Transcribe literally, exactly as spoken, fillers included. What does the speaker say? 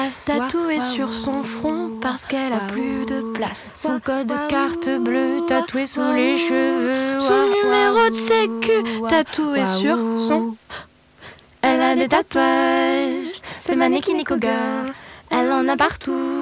tatoué sur son front parce qu'elle a plus de place. Son code de carte bleue tatoué sous les cheveux. Son numéro de sécu tatoué sur son. Elle a des tatouages, c'est Maneki Nikoga. Elle en a partout.